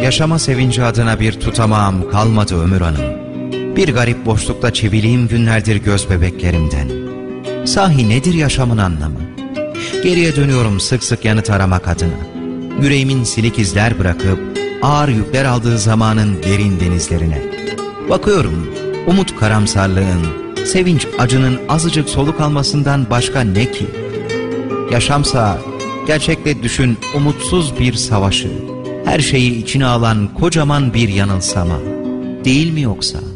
Yaşama sevinci adına bir tutamağım kalmadı ömür hanım. Bir garip boşlukta çeviliyim günlerdir göz bebeklerimden. Sahi nedir yaşamın anlamı? Geriye dönüyorum sık sık yanıt aramak adına. Yüreğimin silik izler bırakıp ağır yükler aldığı zamanın derin denizlerine. Bakıyorum umut karamsarlığın, sevinç acının azıcık soluk almasından başka ne ki? Yaşamsa gerçekle düşün umutsuz bir savaşı, her şeyi içine alan kocaman bir yanılsama. Değil mi yoksa?